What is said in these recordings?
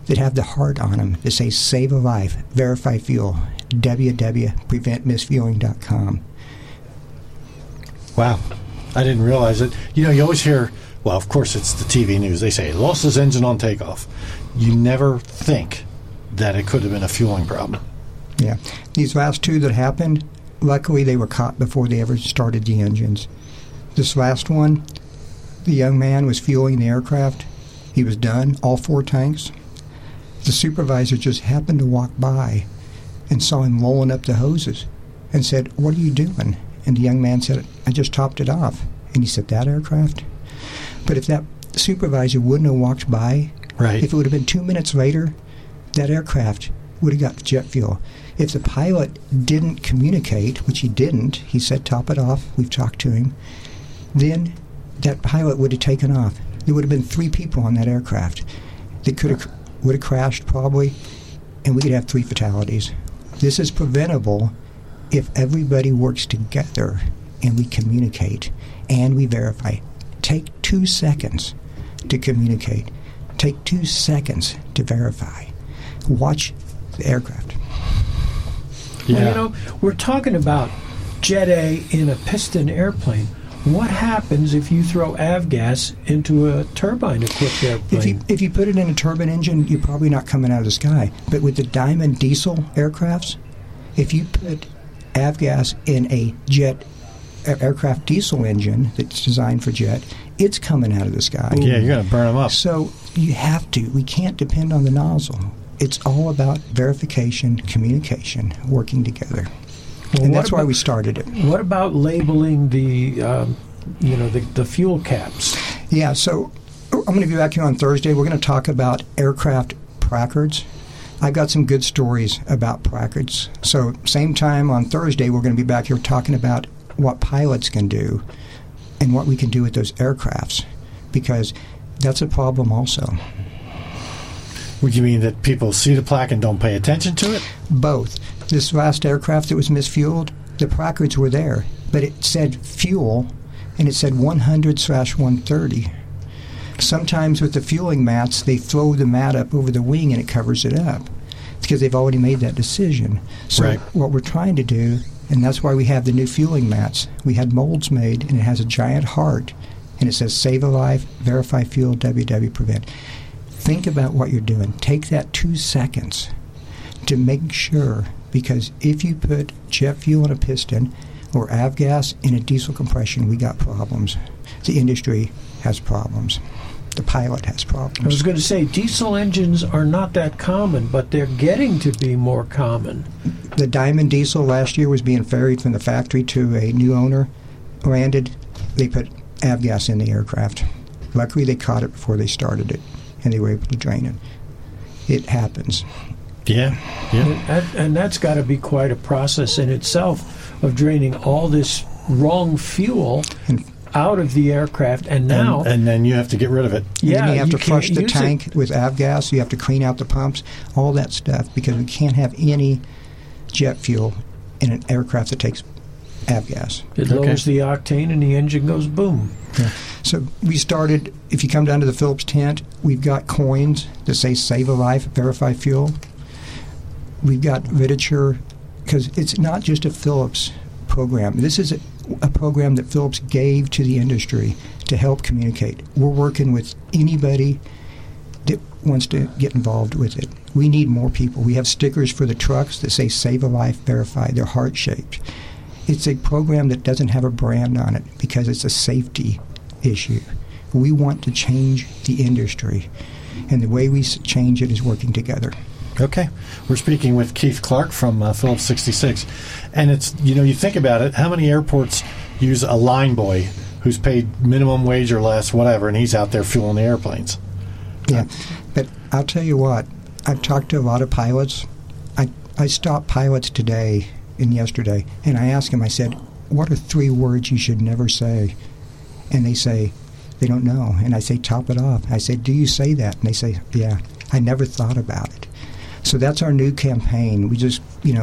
that have the heart on them that say save a life, verify fuel, www.preventmisfueling.com. Wow. I didn't realize it. You know, you always hear, well, of course it's the TV news. They say, lost his engine on takeoff. You never think that it could have been a fueling problem. Yeah. These last two that happened, luckily they were caught before they ever started the engines. This last one, the young man was fueling the aircraft. He was done, all 4 tanks. The supervisor just happened to walk by and saw him rolling up the hoses and said, "What are you doing?" And the young man said, "I just topped it off." And he said, "That aircraft?" But if that supervisor wouldn't have walked by, right, if it would have been 2 minutes later, that aircraft would have got jet fuel. If the pilot didn't communicate, which he didn't, he said, "Top it off," we've talked to him, then that pilot would have taken off. There would have been 3 people on that aircraft that would have crashed probably, and we could have 3 fatalities. This is preventable if everybody works together and we communicate and we verify. Take 2 seconds to communicate. Take 2 seconds to verify. Watch the aircraft. Yeah. Well, you know, we're talking about Jet A in a piston airplane. What happens if you throw avgas into a turbine-equipped airplane? If you put it in a turbine engine, you're probably not coming out of the sky. But with the Diamond diesel aircrafts, if you put avgas in a jet aircraft diesel engine that's designed for jet, it's coming out of the sky. Yeah, you're going to burn them up. So you have to. We can't depend on the nozzle. It's all about verification, communication, working together. Well, and that's why we started it. What about labeling the fuel caps? Yeah, so I'm going to be back here on Thursday. We're going to talk about aircraft placards. I've got some good stories about placards. So same time on Thursday, we're going to be back here talking about what pilots can do and what we can do with those aircrafts, because that's a problem also. Would you mean that people see the plaque and don't pay attention to it? Both. This last aircraft that was misfueled, the placards were there, but it said fuel, and it said 100/130. Sometimes with the fueling mats, they throw the mat up over the wing and it covers it up because they've already made that decision. So right. What we're trying to do, and that's why we have the new fueling mats, we had molds made, and it has a giant heart, and it says Save a Life, Verify Fuel, WW Prevent. Think about what you're doing. Take that 2 seconds to make sure, because if you put jet fuel in a piston or avgas in a diesel compression, we got problems. The industry has problems. The pilot has problems. I was going to say, diesel engines are not that common, but they're getting to be more common. The Diamond diesel last year was being ferried from the factory to a new owner. Landed, they put avgas in the aircraft. Luckily, they caught it before they started it, and they were able to drain it. It happens. Yeah. And that's got to be quite a process in itself of draining all this wrong fuel out of the aircraft, and now... And then you have to get rid of it. Yeah, then you have to flush the tank with avgas. You have to clean out the pumps, all that stuff, because we can't have any jet fuel in an aircraft that takes avgas. It lowers the octane and the engine goes boom. Yeah. So we started, if you come down to the Phillips tent, we've got coins that say Save a Life, Verify Fuel. We've got literature, because it's not just a Phillips program. This is a program that Phillips gave to the industry to help communicate. We're working with anybody that wants to get involved with it. We need more people. We have stickers for the trucks that say Save a Life, Verify. They're heart-shaped. It's a program that doesn't have a brand on it because it's a safety issue. We want to change the industry, and the way we change it is working together. Okay. We're speaking with Keith Clark from Phillips 66. And it's, you think about it, how many airports use a line boy who's paid minimum wage or less, whatever, and he's out there fueling the airplanes? Yeah. But I'll tell you what, I've talked to a lot of pilots. I stopped pilots today and yesterday, and I asked them, I said, what are 3 words you should never say? And they say, they don't know. And I say, top it off. I say, do you say that? And they say, yeah, I never thought about it. So that's our new campaign. We just,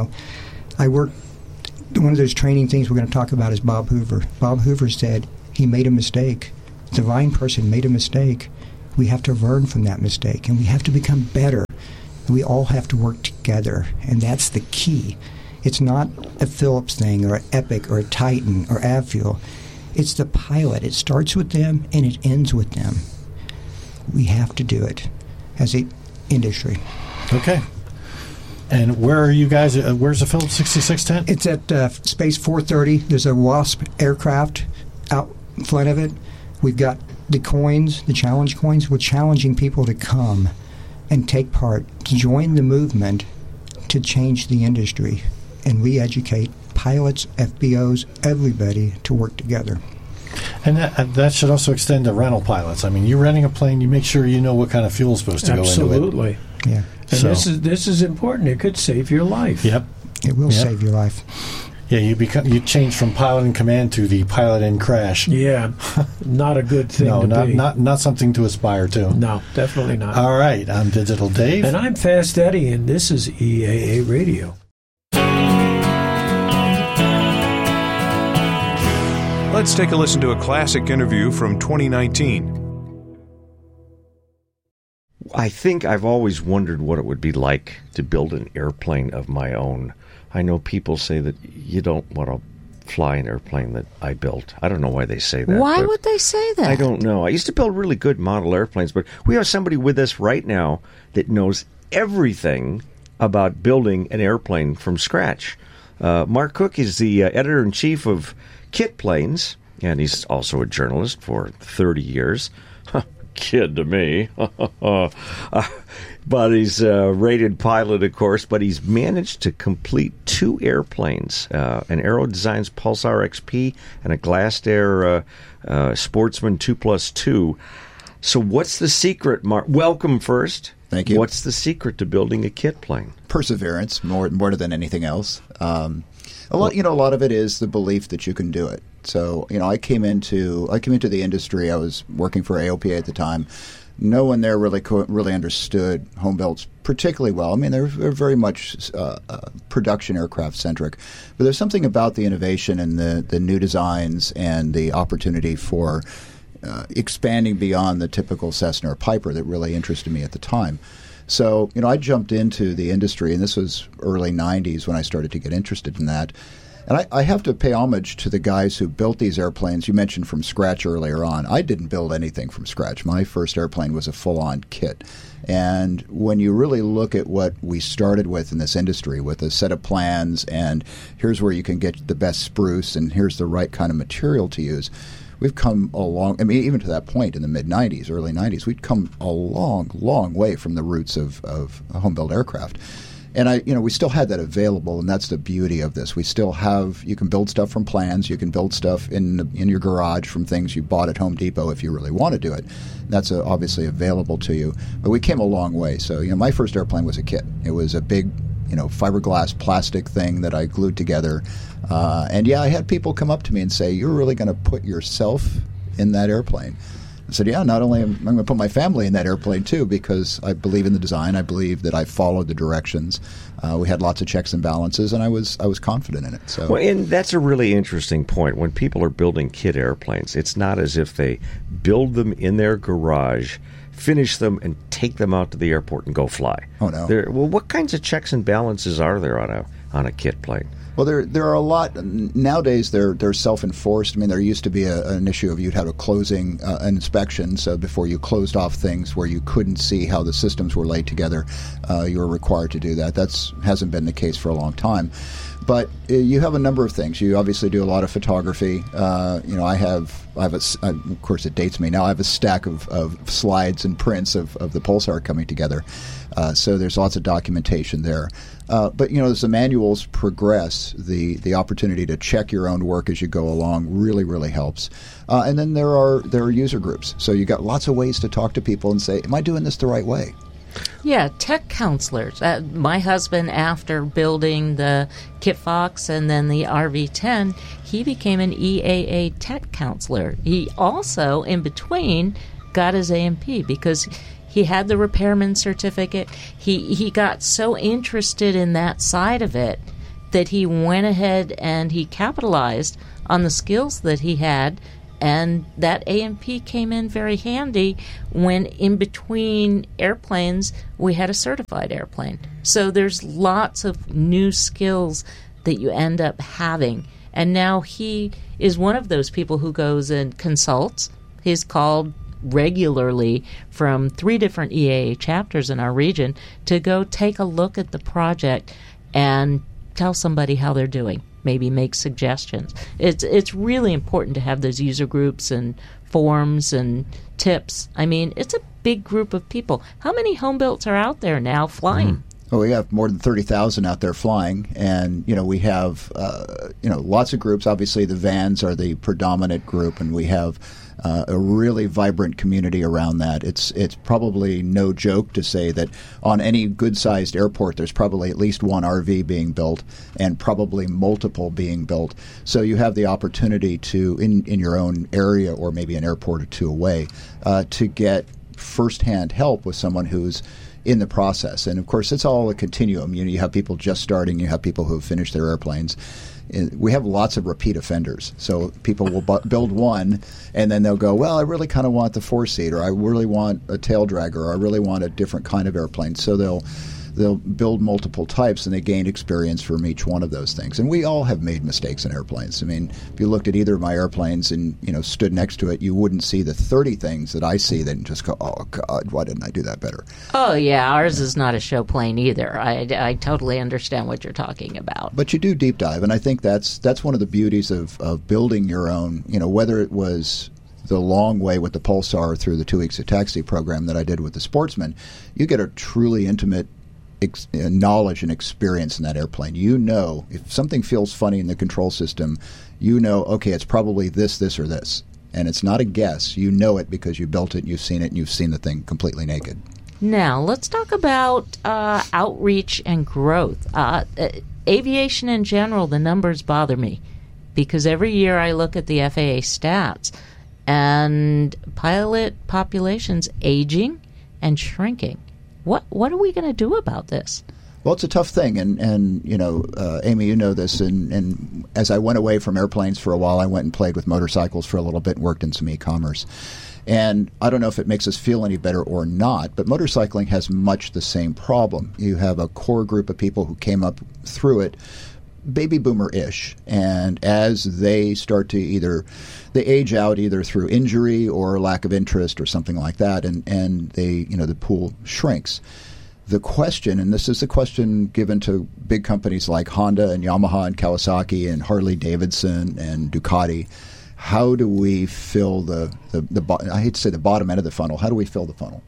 I work, one of those training things we're going to talk about is Bob Hoover. Bob Hoover said he made a mistake. The line person made a mistake. We have to learn from that mistake, and we have to become better. We all have to work together, and that's the key. It's not a Phillips thing or an Epic or a Titan or Avfuel. It's the pilot. It starts with them and it ends with them. We have to do it as an industry. Okay. And where are you guys? Where's the Phillips 66 tent? It's at Space 430. There's a Wasp aircraft out in front of it. We've got the coins, the challenge coins. We're challenging people to come and take part, to join the movement to change the industry and re-educate pilots, FBOs, everybody to work together. And that should also extend to rental pilots. I mean, you're renting a plane, you make sure you know what kind of fuel is supposed to go into it. Absolutely. Yeah. And this is important. It could save your life. Yep. It will save your life. Yeah, you change from pilot in command to the pilot in crash. Yeah, not a good thing no, to be. not something to aspire to. No, definitely not. All right, I'm Digital Dave. And I'm Fast Eddie, and this is EAA Radio. Let's take a listen to a classic interview from 2019. I think I've always wondered what it would be like to build an airplane of my own. I know people say that you don't want to fly an airplane that I built. I don't know why they say that. Why would they say that? I don't know. I used to build really good model airplanes, but we have somebody with us right now that knows everything about building an airplane from scratch. Mark Cook is the editor-in-chief of Kit Planes, and he's also a journalist for 30 years. Kid to me. But he's a rated pilot, of course, but he's managed to complete 2 airplanes, an Aero Designs Pulsar XP and a Glassed Air Sportsman 2+2. So what's the secret, Mark? Welcome first. Thank you. What's the secret to building a kit plane? Perseverance, more than anything else. A lot of it is the belief that you can do it. So, I came into the industry. I was working for AOPA at the time. No one there really understood home builds particularly well. I mean, they're very much production aircraft centric, but there's something about the innovation and the new designs and the opportunity for expanding beyond the typical Cessna or Piper that really interested me at the time. So, I jumped into the industry, and this was early 90s when I started to get interested in that. And I have to pay homage to the guys who built these airplanes. You mentioned from scratch earlier on. I didn't build anything from scratch. My first airplane was a full-on kit. And when you really look at what we started with in this industry, with a set of plans, and here's where you can get the best spruce, and here's the right kind of material to use, we've come a long, even to that point in the mid-'90s, early 90s, we'd come a long, long way from the roots of home-built aircraft. And we still had that available, and that's the beauty of this. We still have, you can build stuff from plans, you can build stuff in your garage from things you bought at Home Depot if you really want to do it. That's obviously available to you. But we came a long way. So, my first airplane was a kit. It was a big, fiberglass plastic thing that I glued together. I had people come up to me and say, "You're really going to put yourself in that airplane?" I said, yeah, not only am I going to put my family in that airplane, too, because I believe in the design. I believe that I followed the directions. We had lots of checks and balances, and I was confident in it. So, well, and that's a really interesting point. When people are building kit airplanes, it's not as if they build them in their garage, finish them, and take them out to the airport and go fly. Oh, no. What kinds of checks and balances are there on a kit plane? Well, there are a lot. Nowadays, they're self-enforced. I mean, there used to be an issue of you'd have a closing inspection. So before you closed off things where you couldn't see how the systems were laid together, you were required to do that. That hasn't been the case for a long time. But you have a number of things. You obviously do a lot of photography. I have of course, it dates me now. I have a stack of slides and prints of the Pulsar coming together. So there's lots of documentation there. But as the manuals progress, the opportunity to check your own work as you go along really, really helps. And then there are user groups. So you got lots of ways to talk to people and say, am I doing this the right way? Yeah, tech counselors. My husband, after building the Kit Fox and then the RV-10, he became an EAA tech counselor. He also, in between, got his AMP because he had the repairman certificate. He got so interested in that side of it that he went ahead and he capitalized on the skills that he had And that A&P came in very handy when in between airplanes we had a certified airplane. So there's lots of new skills that you end up having. And now he is one of those people who goes and consults. He's called regularly from 3 different EAA chapters in our region to go take a look at the project and tell somebody how they're doing, maybe make suggestions. It's really important to have those user groups and forums and tips. I mean, it's a big group of people. How many home builds are out there now flying? Well, we have more than 30,000 out there flying, and we have lots of groups. Obviously, the vans are the predominant group, and we have a really vibrant community around that. It's probably no joke to say that on any good-sized airport, there's probably at least one RV being built and probably multiple being built. So you have the opportunity to, in your own area or maybe an airport or two away, to get firsthand help with someone who's in the process. And of course, it's all a continuum. You have people just starting, you have people who have finished their airplanes. We have lots of repeat offenders. So people will build one, and then they'll go, well, I really kind of want the 4-seat, or I really want a tail dragger, or I really want a different kind of airplane. So they'll build multiple types, and they gain experience from each one of those things. And we all have made mistakes in airplanes. I mean, if you looked at either of my airplanes and stood next to it, you wouldn't see the 30 things that I see that just go, oh, God, why didn't I do that better? Oh, yeah, ours is not a show plane either. I totally understand what you're talking about. But you do deep dive, and I think that's one of the beauties of building your own, whether it was the long way with the Pulsar through the 2 weeks of taxi program that I did with the Sportsman, you get a truly intimate knowledge and experience in that airplane. If something feels funny in the control system, okay, it's probably this, or this. And it's not a guess. You know it because you built it, you've seen it, and you've seen the thing completely naked. Now, let's talk about outreach and growth. Aviation in general, the numbers bother me because every year I look at the FAA stats and pilot population's aging and shrinking. What are we going to do about this? Well, it's a tough thing, and Amy, you know this. And as I went away from airplanes for a while, I went and played with motorcycles for a little bit and worked in some e-commerce. And I don't know if it makes us feel any better or not, but motorcycling has much the same problem. You have a core group of people who came up through it, baby boomer-ish, and as they start to they age out either through injury or lack of interest or something like that, and they the pool shrinks. The question, and this is the question given to big companies like Honda and Yamaha and Kawasaki and Harley Davidson and Ducati, how do we fill the I hate to say the bottom end of the funnel, how do we fill the funnel?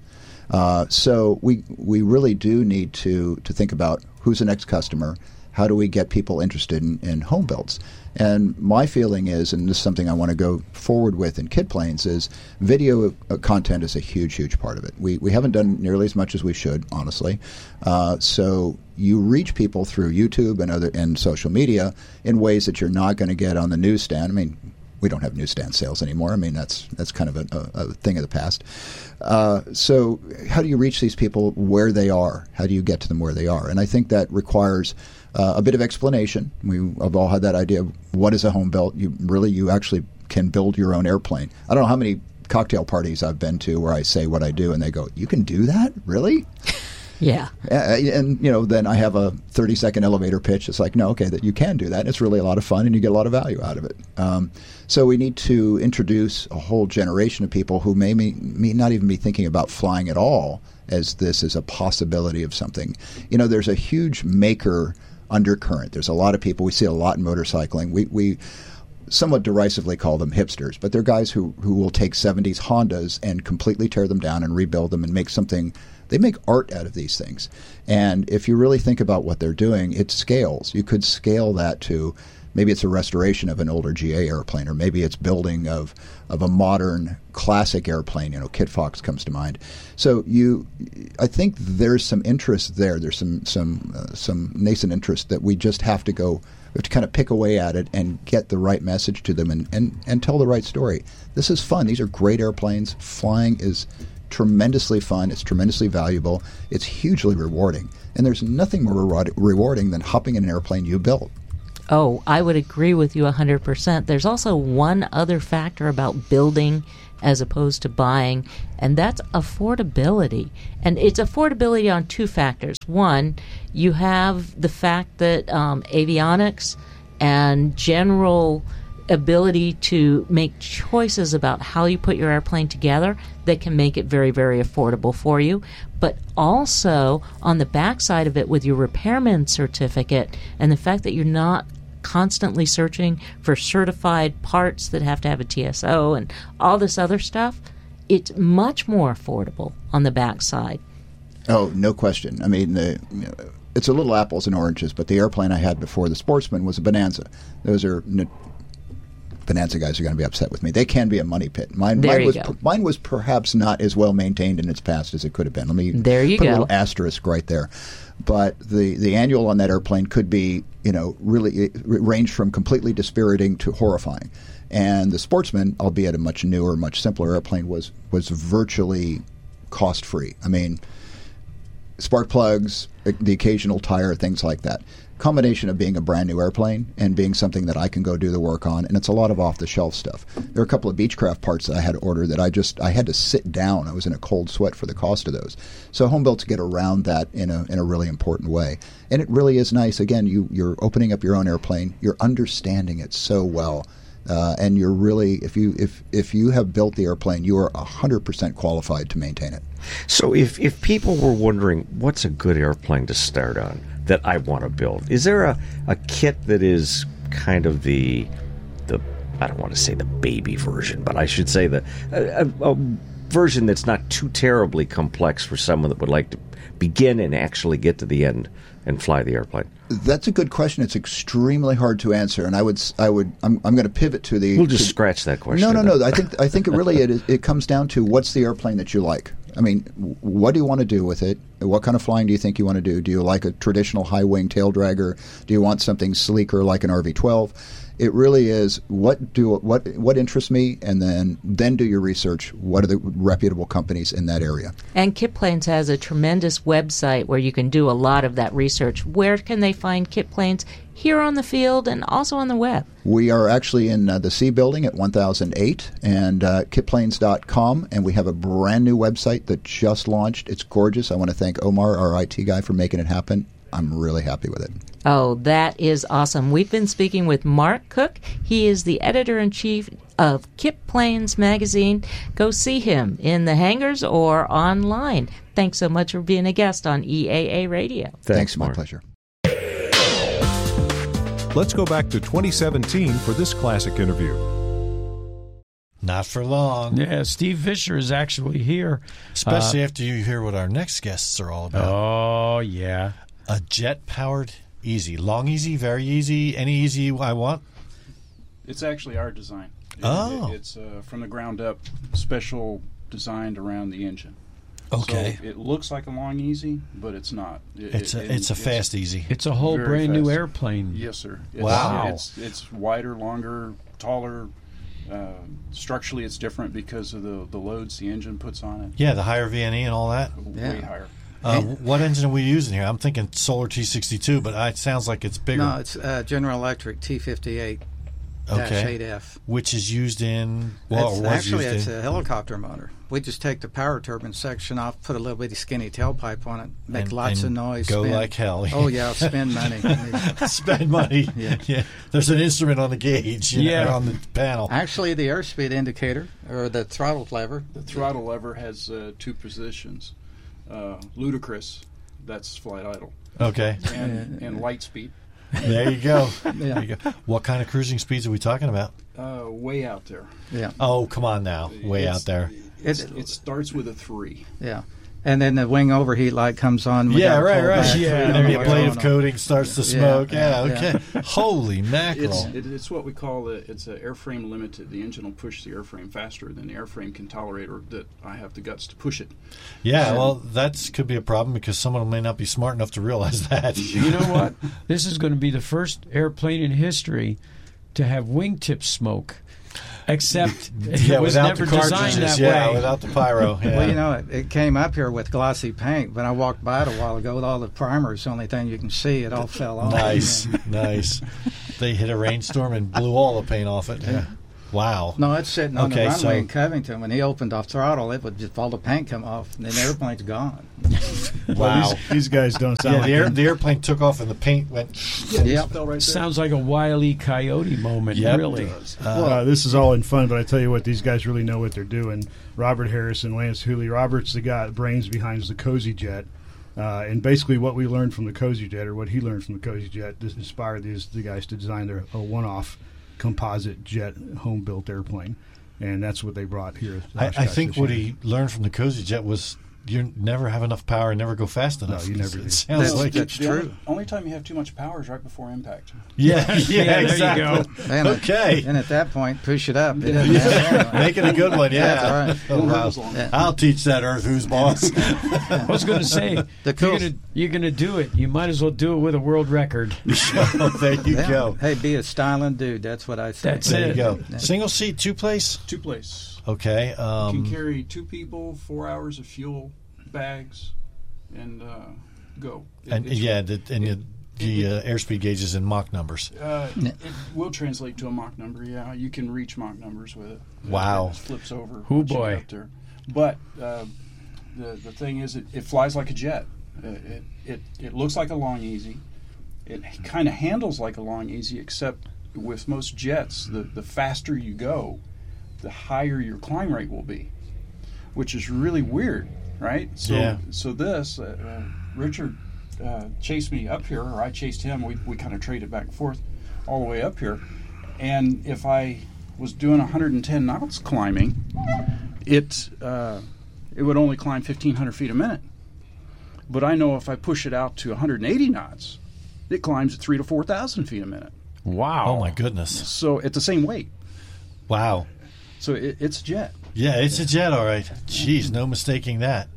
So we really do need to think about who's the next customer. How do we get people interested in home builds? And my feeling is, and this is something I want to go forward with in Kit Planes, is video content is a huge, huge part of it. We haven't done nearly as much as we should, honestly. So you reach people through YouTube and social media in ways that you're not going to get on the newsstand. I mean, we don't have newsstand sales anymore. I mean, that's kind of a thing of the past. So how do you reach these people where they are? How do you get to them where they are? And I think that requires a bit of explanation. We've all had that idea of what is a home built. You actually can build your own airplane. I don't know how many cocktail parties I've been to where I say what I do and they go, "You can do that? Really?" Yeah. And then I have a 30-second elevator pitch. It's like, no, okay, that you can do that. And it's really a lot of fun, and you get a lot of value out of it. So we need to introduce a whole generation of people who may not even be thinking about flying at all, as this is a possibility of something. There's a huge maker undercurrent. There's a lot of people. We see a lot in motorcycling. We somewhat derisively call them hipsters, but they're guys who will take 70s Hondas and completely tear them down and rebuild them and make something. They make art out of these things. And if you really think about what they're doing, it scales. You could scale that to maybe it's a restoration of an older GA airplane, or maybe it's building of a modern classic airplane. Kit Fox comes to mind. So I think there's some interest there. There's some nascent interest that we just have to go. We have to kind of pick away at it and get the right message to them and tell the right story. This is fun. These are great airplanes. Flying is tremendously fun. It's tremendously valuable. It's hugely rewarding. And there's nothing more rewarding than hopping in an airplane you built. Oh, I would agree with you 100%. There's also one other factor about building as opposed to buying, and that's affordability. And it's affordability on two factors. One, you have the fact that avionics and general ability to make choices about how you put your airplane together that can make it very, very affordable for you. But also on the backside of it with your repairman certificate and the fact that you're not constantly searching for certified parts that have to have a TSO and all this other stuff, it's much more affordable on the backside. Oh, no question. I mean, it's a little apples and oranges, but the airplane I had before the Sportsman was a Bonanza. Those are Bonanza guys are going to be upset with me. They can be a money pit. Mine was perhaps not as well maintained in its past as it could have been. Let me put a little asterisk right there. But the annual on that airplane could be, really it ranged from completely dispiriting to horrifying. And the Sportsman, albeit a much newer, much simpler airplane, was virtually cost-free. I mean, spark plugs, the occasional tire, things like that. Combination of being a brand new airplane and being something that I can go do the work on, and it's a lot of off-the-shelf stuff. There are a couple of Beechcraft parts that I had to order that I had to sit down. I was in a cold sweat for the cost of those. So home built to get around that in a really important way, and it really is nice. Again, you're opening up your own airplane, you're understanding it so well, and you're really if you have built the airplane, you are 100% qualified to maintain it. So if people were wondering what's a good airplane to start on that I want to build, is there a kit that is kind of the I don't want to say the baby version, but I should say a version that's not too terribly complex for someone that would like to begin and actually get to the end and fly the airplane? That's a good question. It's extremely hard to answer, and I'm going to pivot to the. We'll just scratch that question. No. I think it really it comes down to what's the airplane that you like. I mean, what do you want to do with it? What kind of flying do you think you want to do? Do you like a traditional high-wing tail dragger? Do you want something sleeker like an RV-12? It really is what interests me, and then do your research. What are the reputable companies in that area? And Kit Planes has a tremendous website where you can do a lot of that research. Where can they find Kit Planes? Here on the field and also on the web. We are actually in the C building at 1008 and kitplanes.com, and we have a brand new website that just launched. It's gorgeous. I want to thank Omar, our IT guy, for making it happen. I'm really happy with it. Oh, that is awesome. We've been speaking with Mark Cook. He is the editor-in-chief of Kit Planes magazine. Go see him in the hangars or online. Thanks so much for being a guest on EAA Radio. Thanks, my pleasure. Let's go back to 2017 for this classic interview. Not for long. Yeah, Steve Fisher is actually here. Especially after you hear what our next guests are all about. Oh, yeah. A jet-powered Easy. Long Easy, very easy, any Easy I want? It's actually our design. It's from the ground up, special designed around the engine. Okay. So it looks like a Long Easy, but it's not. It's a fast Easy. It's a whole brand new airplane. Yes, sir. Wow. It's wider, longer, taller. Structurally, it's different because of the loads the engine puts on it. Yeah, the higher VNE and all that. Way higher. What engine are we using here? I'm thinking Solar T62, but it sounds like it's bigger. No, it's General Electric T58. Okay. -8F. Which is used in... It's a helicopter motor. We just take the power turbine section off, put a little bitty skinny tailpipe on it, make lots of noise. Go spin. like hell. Oh, yeah, spend money. Spend money. Yeah. There's an instrument on the gauge, on the panel. Actually, the airspeed indicator, or the throttle lever. The throttle lever has two positions. Ludicrous, that's flight idle. Okay. And light speed. There you go. There you go. What kind of cruising speeds are we talking about? Way out there. Yeah. Oh, come on now. Way out there. It starts with a 3. Yeah. And then the wing overheat light comes on. Right. Yeah. The ablative coating starts to smoke. Okay. Holy mackerel. It's what we call it's an airframe limited. The engine will push the airframe faster than the airframe can tolerate, or that I have the guts to push it. Yeah, well, that could be a problem because someone may not be smart enough to realize that. You know what? This is going to be the first airplane in history to have wingtip smoke. Except it was never designed that way. Without the pyro. Yeah. Well, it came up here with glossy paint. When I walked by it a while ago with all the primers, the only thing you can see, it all fell off. Nice. They hit a rainstorm and blew all the paint off it. Yeah. Wow. No, it's sitting on the Okay, runway so- in Covington. When he opened off throttle, it would just all the paint come off, and then the airplane's gone. Wow. These guys don't sound Yeah, like the airplane took off and the paint went. Yep. Fell right there. Sounds like a Wile E. Coyote moment, Yep. really. this is all in fun, but I tell you what, these guys really know what they're doing. Robert Harris and Lance Hooley. Robert's the guy, brains behind the Cozy Jet. And basically what we learned from the Cozy Jet, or what he learned from the Cozy Jet, this inspired the guys to design a one-off composite jet home-built airplane. And that's what they brought here. at I Oshkosh think this what year. he learned from the Cozy Jet was you never have enough power and never go fast enough. you never It do. sounds like That's The true. only time you have too much power is right before impact. Yeah, there you exactly. go. And Okay. And at that point, push it up. It doesn't matter. Make it a good one, yeah. That's right. Oh, Won't hurt wow. as long. Yeah. I'll teach that Earth who's boss. I was going to say, you're gonna do it. You might as well do it with a world record. There you Yeah. go. Hey, be a styling dude. That's what I say. That's There it. you go. Yeah. Single seat, two place. 2 place. Okay. Can carry 2 people, 4 hours of fuel, bags, and go. And It's- yeah, the airspeed gauges in Mach numbers. It will translate to a Mach number. Yeah, you can reach Mach numbers with it. Wow. It just flips over. Hoo once you get boy. up there. But the thing is, it flies like a jet. It looks like a Long Easy. It kind of handles like a Long Easy, except with most jets, the faster you go, the higher your climb rate will be, which is really weird, right? So, Yeah. so this Richard chased me up here, or I chased him. We kind of traded back and forth all the way up here. And if I was doing 110 knots climbing, it would only climb 1,500 feet a minute. But I know if I push it out to 180 knots, it climbs at 3,000 to 4,000 feet a minute. Wow. Oh my goodness. So at the same weight. Wow. So it's a jet. Yeah, it's a jet, all right. Jeez, no mistaking that.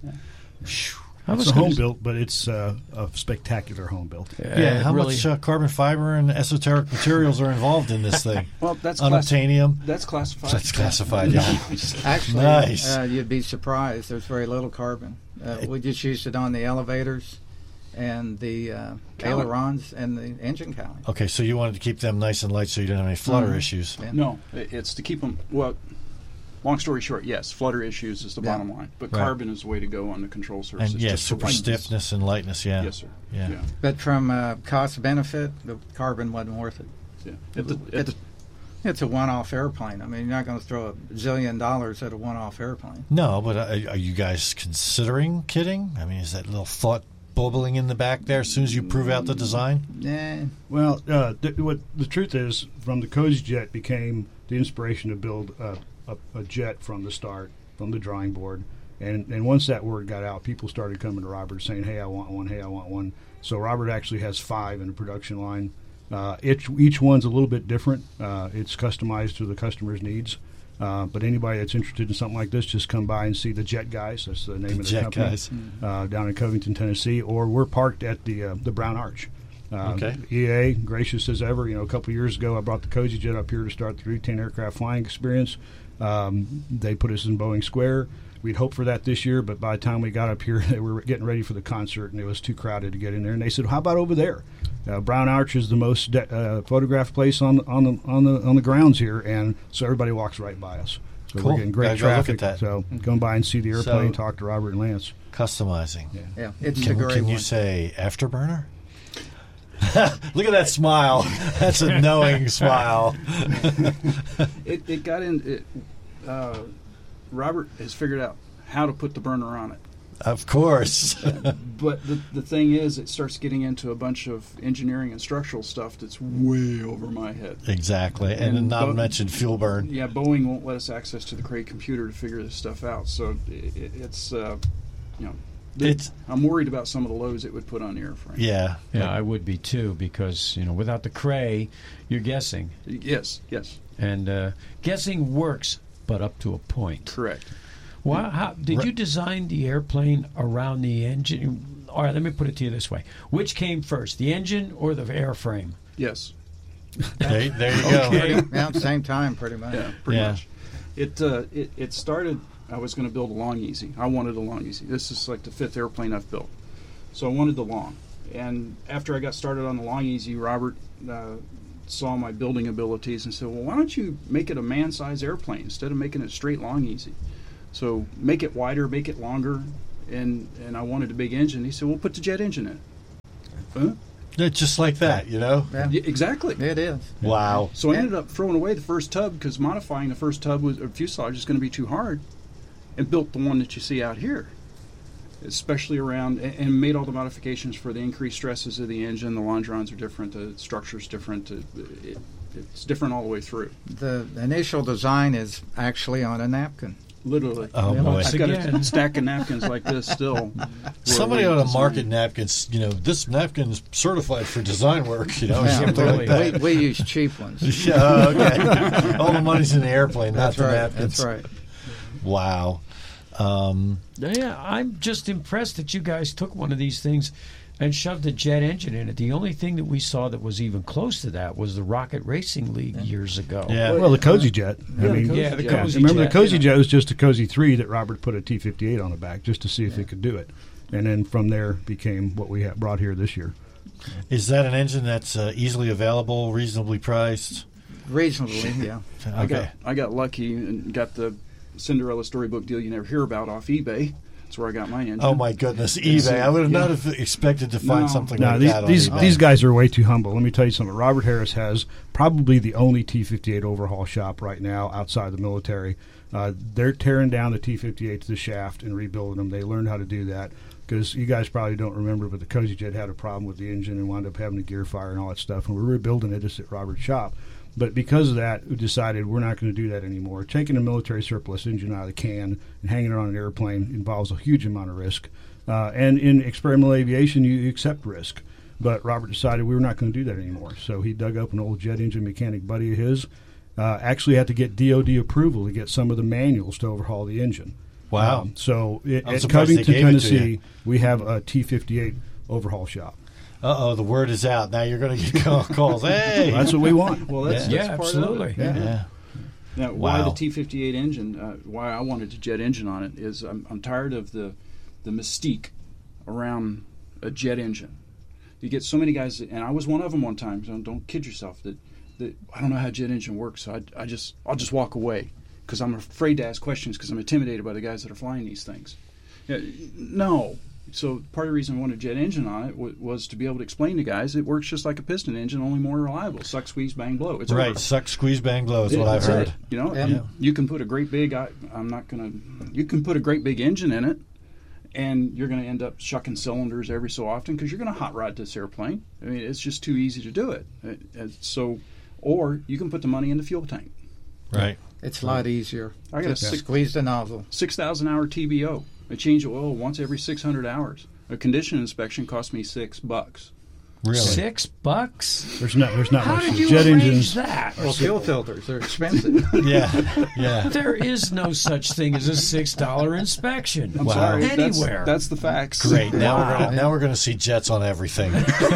I was It's a gonna home built, but it's a spectacular home built. Yeah, how really, much carbon fiber and esoteric materials are involved in this thing? Well, that's Unobtainium. That's classified. That's classified, yeah. Actually, Nice. You'd be surprised. There's very little carbon. We just used it on the elevators and the ailerons and the engine cowling. Okay, so you wanted to keep them nice and light so you didn't have any flutter issues. Yeah. No, it's to keep them. Well, long story short, yes, flutter issues is the Yeah. bottom line, but Right. carbon is the way to go on the control surface. And yeah, just for super lightness. stiffness and lightness, yeah. Yes, sir. Yeah. But from cost benefit, the carbon wasn't worth it. Yeah. It's a one-off airplane. I mean, you're not going to throw $1 zillion at a one-off airplane. No, but are you guys considering kitting? I mean, is that little thought bubbling in the back there as soon as you prove out the design? Yeah. Well, what the truth is, from the Cozy Jet became the inspiration to build a jet from the start, from the drawing board. And once that word got out, people started coming to Robert saying, hey, I want one, hey, I want one. So Robert actually has 5 in the production line. Each one's a little bit different. It's customized to the customer's needs. But anybody that's interested in something like this, just come by and see the Jet Guys. That's the name of the Jet company. Guys. Down in Covington, Tennessee. Or we're parked at the Brown Arch. Okay. EA, gracious as ever. A couple of years ago, I brought the Cozy Jet up here to start the routine aircraft flying experience. They put us in Boeing Square. We'd hoped for that this year, but by the time we got up here, they were getting ready for the concert, and it was too crowded to get in there. And they said, "How about over there?" Brown Arch is the most photographed place on the grounds here, and so everybody walks right by us. So Cool. we're getting great Gotta go look traffic. at that. So come by and see the airplane, So- talk to Robert and Lance. Customizing. Yeah. It's a great Can one. you say afterburner? Look at that smile. That's a knowing smile. It got in. Robert has figured out how to put the burner on it. Of course. But the thing is, it starts getting into a bunch of engineering and structural stuff that's way over my head. Exactly. And not Bo- mentioned fuel burn. Yeah, Boeing won't let us access to the Cray computer to figure this stuff out. So it's I'm worried about some of the loads it would put on the airframe. Yeah. Yeah, I would be too, because without the Cray, you're guessing, Yes. and guessing works, but up to a point. Correct. Well, how did you design the airplane around the engine? All right, let me put it to you this way: which came first, the engine or the airframe? Yes. There you go. Okay. Yeah, at the same time, pretty much. Yeah, pretty Yeah. much. It started. I was going to build a Long Easy. I wanted a Long Easy. This is like the 5th airplane I've built, so I wanted the Long. And after I got started on the Long Easy, Robert saw my building abilities and said, well, why don't you make it a man-sized airplane instead of making it straight, long, easy? So make it wider, make it longer, and I wanted a big engine. He said, well, put the jet engine in it. Huh? It's just like that, you know? Yeah. Yeah, exactly. It is. Wow. So I ended up throwing away the first tub because modifying the first tub or fuselage is going to be too hard, and built the one that you see out here, especially around, and made all the modifications for the increased stresses of the engine. The longerons are different, the structure's different, it's different all the way through. The initial design is actually on a napkin. Literally. Oh, boy. I've got a stack of napkins like this still. Somebody ought to market napkins. You know, this napkin's certified for design work, you know, or Yeah, something like that. we use cheap ones. Yeah, okay. All the money's in the airplane, not That's the right. napkins. That's right. Wow. Yeah, I'm just impressed that you guys took one of these things and shoved a jet engine in it. The only thing that we saw that was even close to that was the Rocket Racing League years ago. Yeah. Well, the Cozy Jet. I mean, the Cozy remember Jet. the Cozy Jet was just a Cozy 3 that Robert put a T-58 on the back just to see if it could do it. And then from there became what we have brought here this year. Is that an engine that's easily available, reasonably priced? Reasonably, yeah. Okay. I got lucky and got the Cinderella storybook deal you never hear about off eBay. That's where I got my engine. Oh, my goodness. eBay. I would have not have expected to find something like that on eBay. These guys are way too humble. Let me tell you something. Robert Harris has probably the only T-58 overhaul shop right now outside the military. They're tearing down the T-58 to the shaft and rebuilding them. They learned how to do that because you guys probably don't remember, but the Cozy Jet had a problem with the engine and wound up having a gear fire and all that stuff, and we're rebuilding it just at Robert's shop. But because of that, we decided we're not going to do that anymore. Taking a military surplus engine out of the can and hanging it on an airplane involves a huge amount of risk. And in experimental aviation, you accept risk. But Robert decided we were not going to do that anymore. So he dug up an old jet engine mechanic buddy of his. Actually had to get DOD approval to get some of the manuals to overhaul the engine. Wow. So I'm at surprised they Covington, gave it to Tennessee, you. we have a T-58 overhaul shop. Uh-oh, the word is out. Now you're going to get calls. Hey! Well, that's what we want. Well, that's part absolutely. of it. Yeah. Now, why Wow. the T-58 engine? Why I wanted a jet engine on it is I'm tired of the mystique around a jet engine. You get so many guys, and I was one of them one time. So don't kid yourself. That I don't know how a jet engine works. So I'll just walk away because I'm afraid to ask questions because I'm intimidated by the guys that are flying these things. No. So part of the reason I wanted a jet engine on it was to be able to explain to guys it works just like a piston engine, only more reliable. Suck, squeeze, bang, blow. It's Right. over. Suck, squeeze, bang, blow is what I've That's heard. it. You know, Yeah. you can put a great big. You can put a great big engine in it, and you're going to end up shucking cylinders every so often because you're going to hot rod this airplane. I mean, it's just too easy to do it. Or you can put the money in the fuel tank. Right. It's a lot easier. I got a Squeeze the nozzle. 6,000 hour TBO. I change oil once every 600 hours. A condition inspection cost me $6. Really? $6? There's not How much. did you Jet arrange engines. that? Well, fuel filters are expensive. Yeah. There is no such thing as a $6 inspection. I'm sorry. Anywhere. That's the facts. Great. Now we're going to see jets on everything.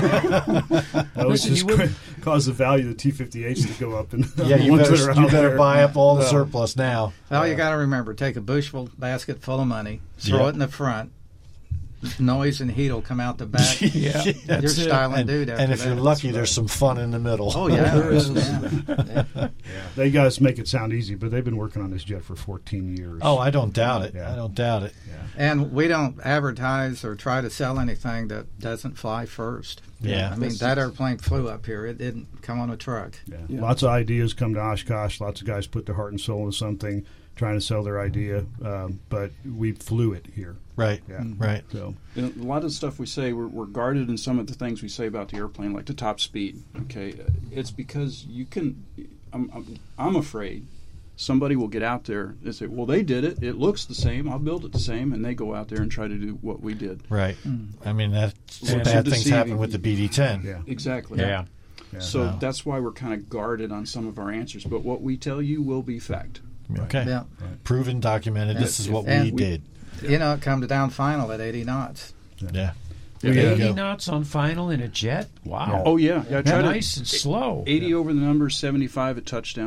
No, it's Listen, just cause the value of the T-58s to go up. And Yeah, you ones that are better out there. buy up all the surplus now. Well, you got to remember, take a bushel basket full of money, throw it in the front. Noise and heat will come out the back. Yeah, You're that's it. styling dude after And if that. you're lucky, there's some fun in the middle. Oh, yeah. there is. They guys make it sound easy, but they've been working on this jet for 14 years. Oh, I don't doubt it. Yeah. I don't doubt it. And we don't advertise or try to sell anything that doesn't fly first. Yeah. I mean, that airplane flew up here. It didn't come on a truck. Yeah. Lots of ideas come to Oshkosh. Lots of guys put their heart and soul into something, trying to sell their idea. But we flew it here. Right. Yeah. Right. So You know, a lot of the stuff we say, we're guarded in some of the things we say about the airplane, like the top speed. Okay, it's because you can. I'm afraid somebody will get out there and say, "Well, they did it. It looks the same. I'll build it the same," and they go out there and try to do what we did. Right. I mean, that's Yeah. bad things Deceiving. happen with the BD-10. yeah. Exactly. Yeah. So No. that's why we're kind of guarded on some of our answers. But what we tell you will be fact. Okay. Yeah. Proven, documented. This is what And we did. You know, it comes down final at 80 knots. Yeah. Yeah. 80 knots on final in a jet? Wow. Oh yeah. I try Nice and slow. 80 over the numbers, 75 at touchdown,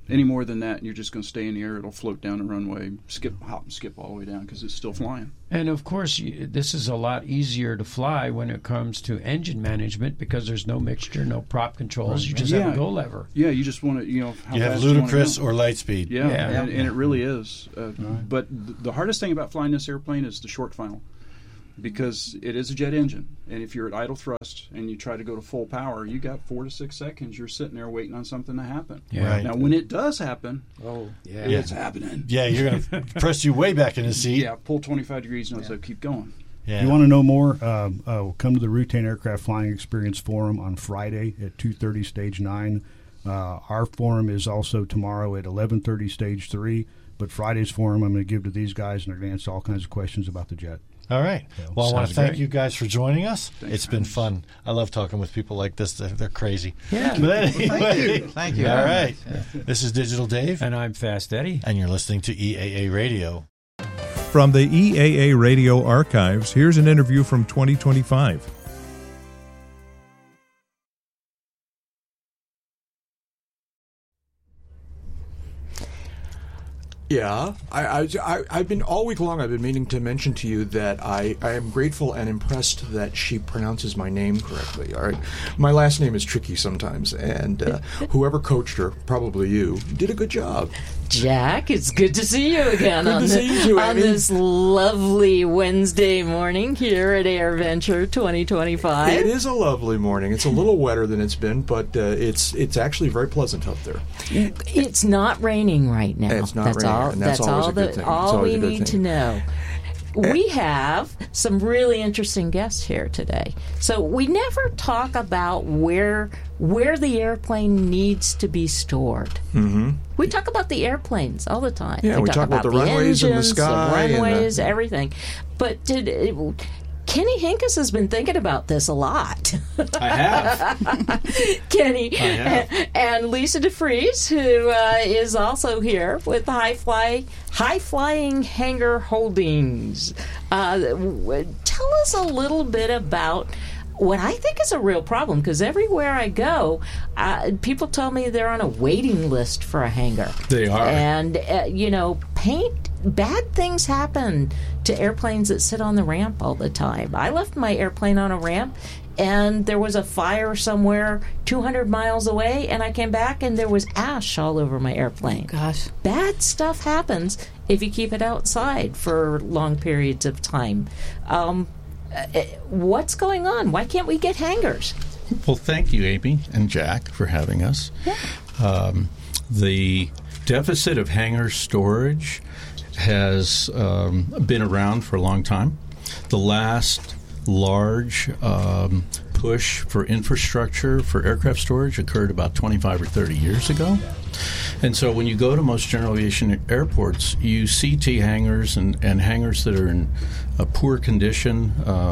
Any more than that, and you're just going to stay in the air. It'll float down the runway, hop and skip all the way down because it's still flying. And of course, this is a lot easier to fly when it comes to engine management because there's no mixture, no prop controls. You just have a go lever. Yeah, you just want to, you have ludicrous or light speed. Yeah. And it really is. But the hardest thing about flying this airplane is the short final, because it is a jet engine, and if you're at idle thrust and you try to go to full power, you got 4 to 6 seconds. You're sitting there waiting on something to happen. Yeah. Right. Now, when it does happen, it's happening. Yeah, you're going to press you way back in the seat. Yeah, pull 25 degrees, nose up, keep going. Yeah. If you want to know more, come to the Rutan Aircraft Flying Experience Forum on Friday at 2:30, Stage 9. Our forum is also tomorrow at 11:30, Stage 3. But Friday's forum I'm going to give to these guys, and they're going to answer all kinds of questions about the jet. All right. Well, I want to thank you guys for joining us. It's been fun. I love talking with people like this. They're crazy. Yeah. But anyway, Thank you. All right. This is Digital Dave. And I'm Fast Eddie. And you're listening to EAA Radio. From the EAA Radio archives, here's an interview from 2025. Yeah, I've been all week long. I've been meaning to mention to you that I am grateful and impressed that she pronounces my name correctly. All right, my last name is tricky sometimes, and whoever coached her, probably you, did a good job. Jack, it's good to see you again Good to see you too, on Amy. this lovely Wednesday morning here at AirVenture 2025. It is a lovely morning. It's a little wetter than it's been, but it's actually very pleasant out there. It's not raining right now. It's not raining, and that's always a good thing. It's all always we a good need to thing. know. We have some really interesting guests here today. So we never talk about where the airplane needs to be stored. Mm-hmm. We talk about the airplanes all the time. Yeah, we talk about the runways and the engines, sky and the runways, everything. But Kenny Hinkes has been thinking about this a lot. I have. Kenny I have. and Lisa DeFries, who is also here with High Flying Hangar Holdings. Tell us a little bit about what I think is a real problem, because everywhere I go, people tell me they're on a waiting list for a hangar. They are. And, bad things happen to airplanes that sit on the ramp all the time. I left my airplane on a ramp, and there was a fire somewhere 200 miles away, and I came back, and there was ash all over my airplane. Gosh. Bad stuff happens if you keep it outside for long periods of time. What's going on? Why can't we get hangars? Well, thank you, Amy and Jack, for having us. Yeah. The deficit of hangar storage has been around for a long time. The last large push for infrastructure for aircraft storage occurred about 25 or 30 years ago. And so when you go to most general aviation airports, you see T hangars and hangars that are in a poor condition.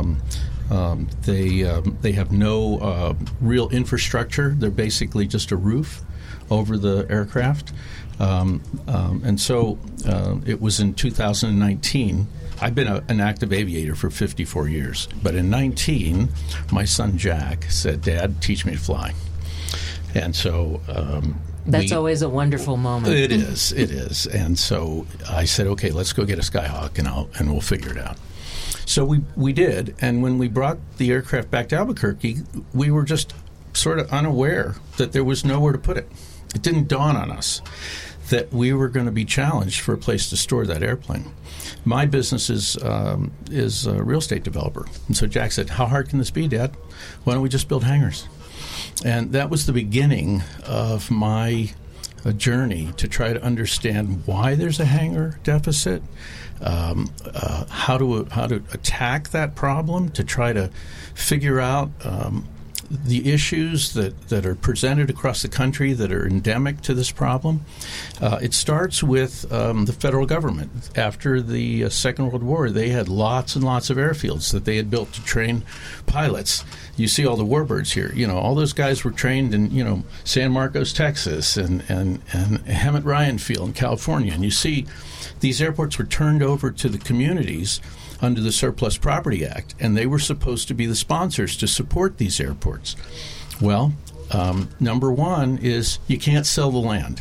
They have no real infrastructure. They're basically just a roof over the aircraft. And so it was in 2019. I've been an active aviator for 54 years. But in 19, my son Jack said, "Dad, teach me to fly." And so... That's always a wonderful moment. It is. And so I said, "Okay, let's go get a Skyhawk, and we'll figure it out." So we did. And when we brought the aircraft back to Albuquerque, we were just sort of unaware that there was nowhere to put it. It didn't dawn on us that we were going to be challenged for a place to store that airplane. My business is a real estate developer. And so Jack said, "How hard can this be, Dad? Why don't we just build hangars?" And that was the beginning of my journey to try to understand why there's a hangar deficit, how to attack that problem, to try to figure out the issues that are presented across the country that are endemic to this problem. It starts with the federal government. After the Second World War, they had lots and lots of airfields that they had built to train pilots. You see all the warbirds here. All those guys were trained in, San Marcos, Texas, and Hemet Ryan Field in California. And you see these airports were turned over to the communities under the Surplus Property Act, and they were supposed to be the sponsors to support these airports. Well, number one is you can't sell the land.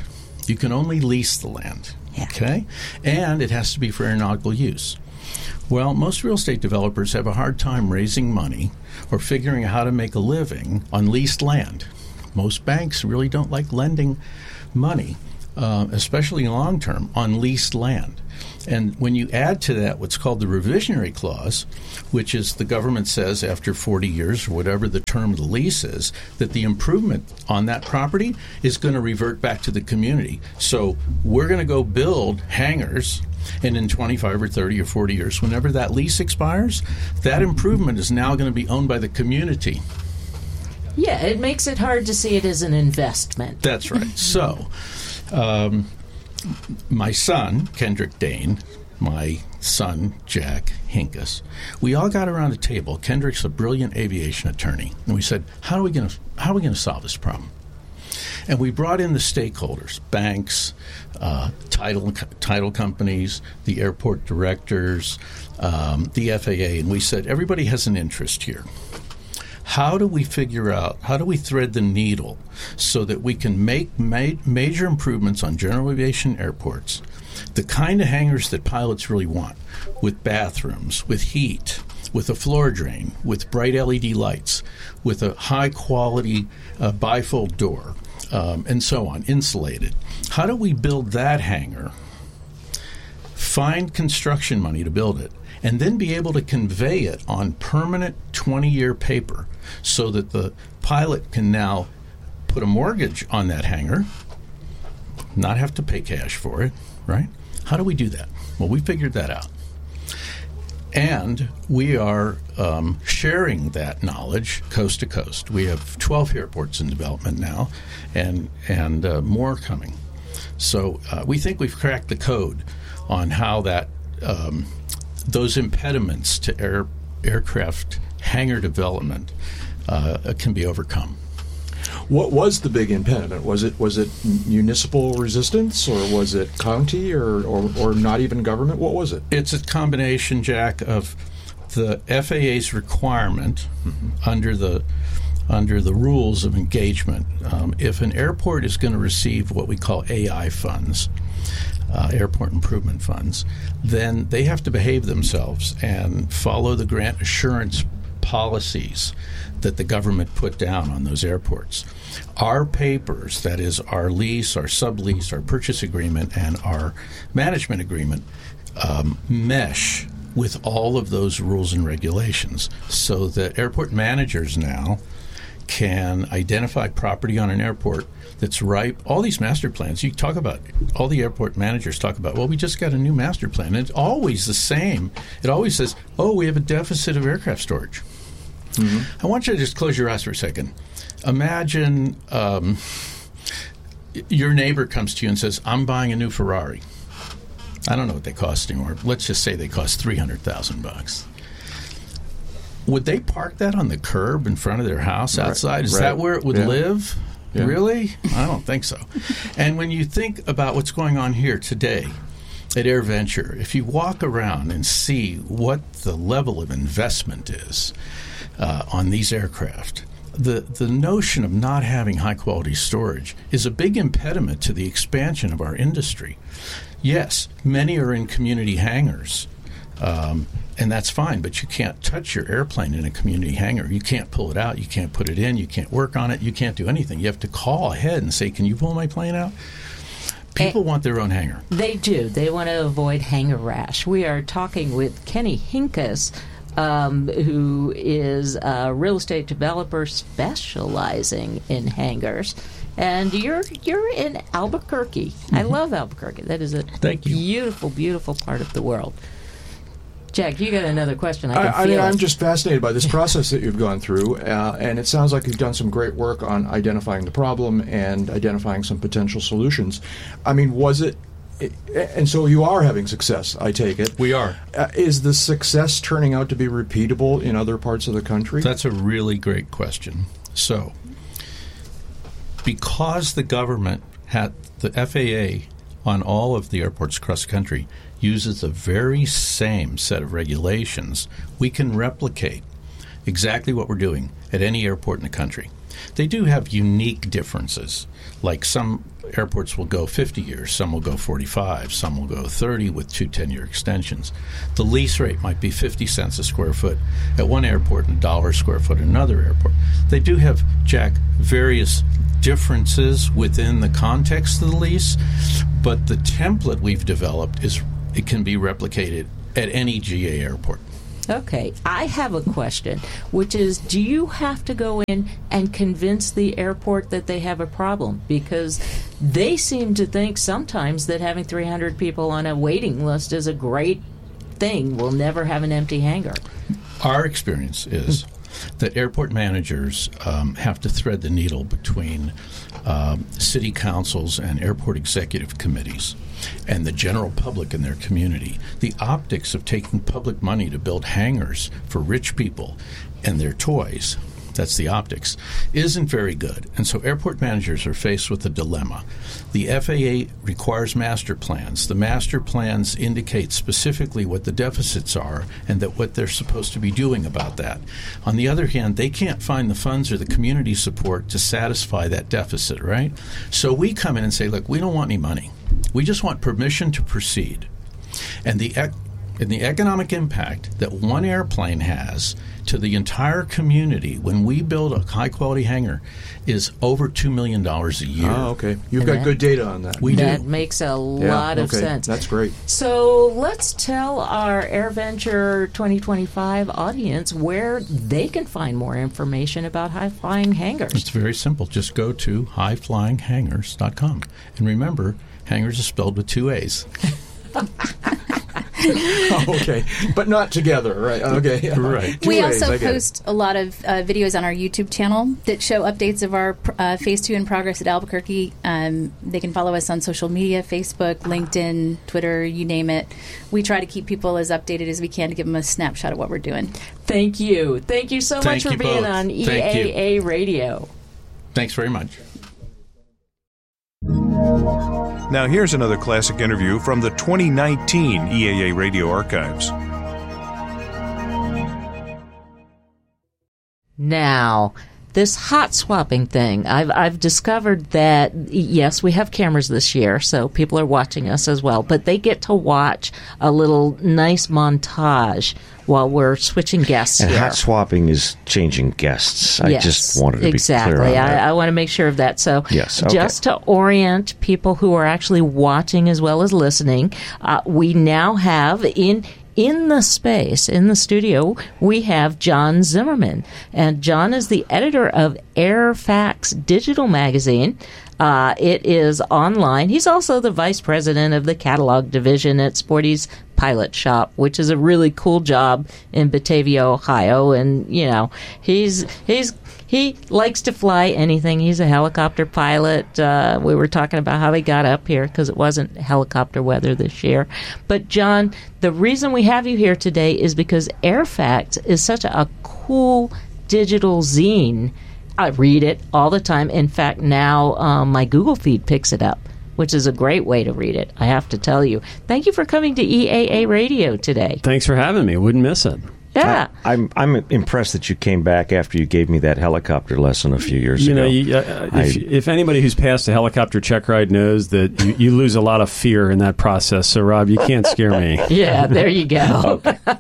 You can only lease the land, okay? And it has to be for aeronautical use. Well, most real estate developers have a hard time raising money or figuring out how to make a living on leased land. Most banks really don't like lending money, especially long term, on leased land. And when you add to that what's called the revisionary clause, which is the government says after 40 years or whatever the term of the lease is, that the improvement on that property is going to revert back to the community. So we're going to go build hangars, and in 25 or 30 or 40 years, whenever that lease expires, that improvement is now going to be owned by the community. Yeah, it makes it hard to see it as an investment. That's right. So, my son, Kendrick Dane, my son, Jack Hincus, we all got around a table. Kendrick's a brilliant aviation attorney. And we said, how are we going to solve this problem? And we brought in the stakeholders, banks, title companies, the airport directors, the FAA, and we said, everybody has an interest here. How do we figure out, how do we thread the needle so that we can make major improvements on general aviation airports, the kind of hangars that pilots really want, with bathrooms, with heat, with a floor drain, with bright LED lights, with a high-quality bifold door, and so on, insulated. How do we build that hangar, find construction money to build it, and then be able to convey it on permanent 20-year paper so that the pilot can now put a mortgage on that hangar, not have to pay cash for it, right? How do we do that? Well, we figured that out. And we are sharing that knowledge coast to coast. We have 12 airports in development now and more coming. So we think we've cracked the code on how that those impediments to aircraft hangar development can be overcome. What was the big impediment? Was it municipal resistance, or was it county, or not even government? What was it? It's a combination, Jack, of the FAA's requirement under the rules of engagement. If an airport is going to receive what we call AI funds, airport improvement funds, then they have to behave themselves and follow the grant assurance policies that the government put down on those airports. Our papers, that is our lease, our sublease, our purchase agreement, and our management agreement, mesh with all of those rules and regulations so that airport managers now can identify property on an airport that's ripe. All these master plans, you talk about, all the airport managers talk about, well, we just got a new master plan. And it's always the same. It always says, oh, we have a deficit of aircraft storage. I want you to just close your eyes for a second. Imagine your neighbor comes to you and says, I'm buying a new Ferrari. I don't know what they cost anymore. Let's just say they cost $300,000. Would they park that on the curb in front of their house outside? Is that where it would live? Yeah. Really? I don't think so. And when you think about what's going on here today at AirVenture, if you walk around and see what the level of investment is on these aircraft, the notion of not having high-quality storage is a big impediment to the expansion of our industry. Yes, many are in community hangars, and that's fine, but you can't touch your airplane in a community hangar. You can't pull it out. You can't put it in. You can't work on it. You can't do anything. You have to call ahead and say, can you pull my plane out? People want their own hangar. They do. They want to avoid hangar rash. We are talking with Kenny Hincus, who is a real estate developer specializing in hangars. And you're in Albuquerque. I love Albuquerque. That is a beautiful, beautiful part of the world. Jack, you got another question. I mean, I'm just fascinated by this process that you've gone through, and it sounds like you've done some great work on identifying the problem and identifying some potential solutions. I mean, was it... And so you are having success, I take it. We are. Is the success turning out to be repeatable in other parts of the country? That's a really great question. So, because the government had the FAA on all of the airports across the country uses the very same set of regulations, we can replicate exactly what we're doing at any airport in the country. They do have unique differences. Like some airports will go 50 years, some will go 45, some will go 30 with 2 10-year extensions. The lease rate might be 50 cents a square foot at one airport and $1 a square foot at another airport. They do have, Jack, various differences within the context of the lease, but the template we've developed it can be replicated at any GA airport. Okay, I have a question, which is, do you have to go in and convince the airport that they have a problem? Because they seem to think sometimes that having 300 people on a waiting list is a great thing. We'll never have an empty hangar. Our experience is that airport managers have to thread the needle between city councils and airport executive committees and the general public in their community. The optics of taking public money to build hangars for rich people and their toys, that's the optics, isn't very good. And so airport managers are faced with a dilemma. The FAA requires master plans. The master plans indicate specifically what the deficits are and that what they're supposed to be doing about that. On the other hand, they can't find the funds or the community support to satisfy that deficit, right? So we come in and say, look, we don't want any money. We just want permission to proceed. And the economic impact that one airplane has to the entire community when we build a high-quality hangar is over $2 million a year. Oh, okay. You've got good data on that. That makes a lot of sense. That's great. So let's tell our AirVenture 2025 audience where they can find more information about high-flying hangars. It's very simple. Just go to highflyinghangars.com. And remember, hangars are spelled with 2 A's. Okay, but not together, right? Okay, right. We also post a lot of videos on our YouTube channel that show updates of our Phase 2 in progress at Albuquerque. They can follow us on social media, Facebook, LinkedIn, Twitter, you name it. We try to keep people as updated as we can to give them a snapshot of what we're doing. Thank you. Thank you so much for being on EAA Radio. Thanks very much. Now here's another classic interview from the 2019 EAA Radio Archives. Now, this hot swapping thing, I've discovered that, yes, we have cameras this year, so people are watching us as well, but they get to watch a little nice montage while we're switching guests and here. hot swapping is changing guests. I just wanted to be clear on exactly. that. I want to make sure of that. So yes, okay. Just to orient people who are actually watching as well as listening, we now have in the space, in the studio, we have John Zimmerman. And John is the editor of Airfax Digital Magazine. It is online. He's also the vice president of the catalog division at Sporty's Pilot Shop, which is a really cool job in Batavia, Ohio. And, you know, he likes to fly anything. He's a helicopter pilot. We were talking about how he got up here because it wasn't helicopter weather this year. But, John, the reason we have you here today is because Airfax is such a cool digital zine. I read it all the time. In fact, now my Google feed picks it up, which is a great way to read it, I have to tell you. Thank you for coming to EAA Radio today. Thanks for having me. Wouldn't miss it. Yeah. I'm impressed that you came back after you gave me that helicopter lesson a few years ago. If anybody who's passed a helicopter check ride knows that you lose a lot of fear in that process. So, Rob, you can't scare me. Yeah, there you go.